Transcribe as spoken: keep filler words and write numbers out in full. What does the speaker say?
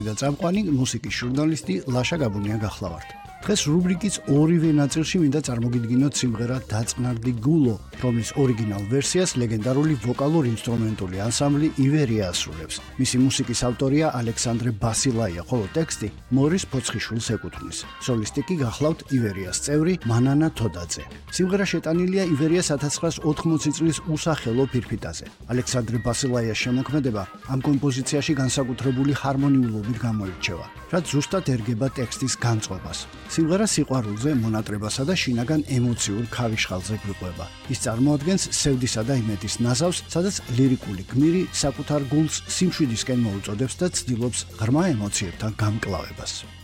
და წამყვანი მუსიკის ჟურნალისტი ლაშა გაბუნია გახლავართ. დღეს რუბრიკის ორივე ნაწილში მინდა წარმოგიდგინოთ სიმღერა „დაწყნარდი გულო“, რომლის ორიგინალ ვერსიას ლეგენდარული ვოკალურ-ინსტრუმენტული ანსამბლი ივერია ასრულებს. მისი მუსიკის ავტორია ალექსანდრე ბასილაია, ხოლო ტექსტი მორის ფოცხიშვილს ეკუთვნის. სოლისტი კი გახლავთ ივერიას წევრი მანანა თოდაძე. სიმღერა შეტანილია ივერიას ათას ცხრაას ოთხმოცი წლის უსახელო ფირფიტაზე. ალექსანდრე ბასილაიას შემოქმედება ამ კომპოზიციაში განსაკუთრებული ჰარმონიულობით გამოირჩევა, რაც ზუსტად ერგება ტექსტის განწყობას. სიმღერა სიყვარულზე, მონატრებასა და შინაგან ემოციურ ქავიშხალზე გვიყვება. ის წარმოადგენს სევდისა და იმედის ნაზავს, სადაც ლირიკული გმირი საკუთარ გულს სიმშვიდისკენ მოუწოდებს და ცდილობს ღრმა ემოციებთან გამკლავებას.